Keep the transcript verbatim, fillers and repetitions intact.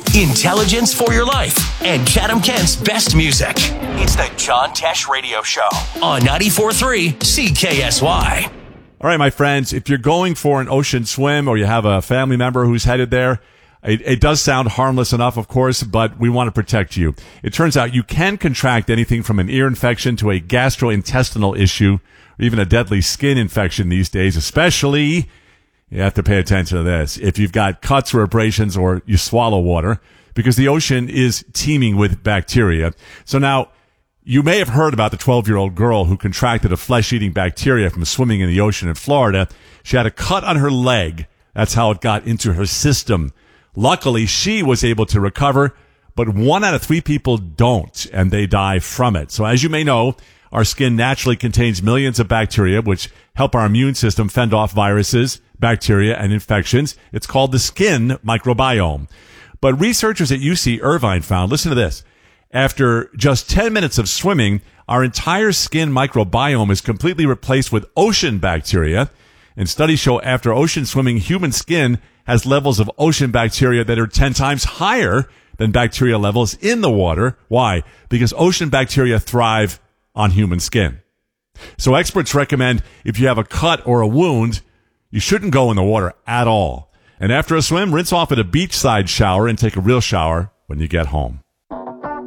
intelligence for your life, and Chatham Kent's best music. It's the John Tesh Radio Show on ninety-four point three C K S Y. All right, my friends, if you're going for an ocean swim or you have a family member who's headed there, it, it does sound harmless enough, of course, but we want to protect you. It turns out you can contract anything from an ear infection to a gastrointestinal issue or even a deadly skin infection these days, especially, you have to pay attention to this, if you've got cuts or abrasions or you swallow water, because the ocean is teeming with bacteria. So now, you may have heard about the twelve-year-old girl who contracted a flesh-eating bacteria from swimming in the ocean in Florida. She had a cut on her leg. That's how it got into her system. Luckily, she was able to recover, but one out of three people don't, and they die from it. So as you may know, our skin naturally contains millions of bacteria, which help our immune system fend off viruses, bacteria, and infections. It's called the skin microbiome. But researchers at U C Irvine found, listen to this, after just ten minutes of swimming, our entire skin microbiome is completely replaced with ocean bacteria. And studies show after ocean swimming, human skin has levels of ocean bacteria that are ten times higher than bacteria levels in the water. Why? Because ocean bacteria thrive on human skin. So experts recommend if you have a cut or a wound, you shouldn't go in the water at all. And after a swim, rinse off at a beachside shower and take a real shower when you get home.